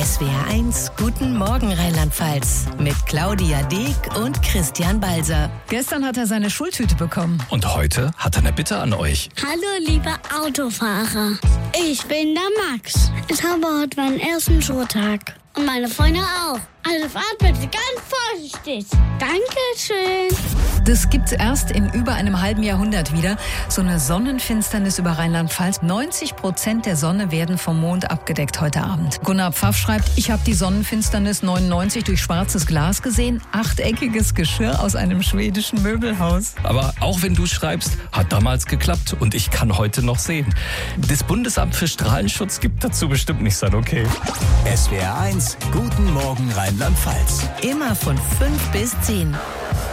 SWR1 Guten Morgen Rheinland-Pfalz mit Claudia Deek und Christian Balser. Gestern hat er seine Schultüte bekommen. Und heute hat er eine Bitte an euch. Hallo, liebe Autofahrer. Ich bin der Max. Ich habe heute meinen ersten Schultag. Und meine Freunde auch. Also fahrt bitte ganz vorsichtig. Dankeschön. Das gibt's erst in über einem halben Jahrhundert wieder. So eine Sonnenfinsternis über Rheinland-Pfalz. 90% der Sonne werden vom Mond abgedeckt heute Abend. Gunnar Pfaff schreibt, ich habe die Sonnenfinsternis 99 durch schwarzes Glas gesehen. Achteckiges Geschirr aus einem schwedischen Möbelhaus. Aber auch wenn du schreibst, hat damals geklappt und ich kann heute noch sehen. Das Bundesamt für Strahlenschutz gibt dazu bestimmt nicht sein Okay. SWR1 Guten Morgen Rheinland-Pfalz. Immer von 5 bis 10.